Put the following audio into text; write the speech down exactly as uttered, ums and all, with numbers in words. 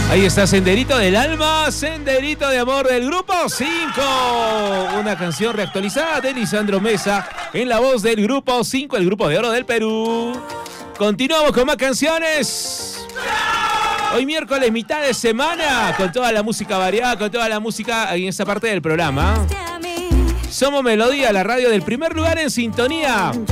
Ahí está Senderito del Alma, Senderito de Amor del Grupo cinco. Una canción reactualizada de Lisandro Mesa en la voz del Grupo cinco, el Grupo de Oro del Perú. Continuamos con más canciones. Hoy miércoles, mitad de semana, con toda la música variada, con toda la música en esta parte del programa. Somos Melodía, la radio del primer lugar en sintonía.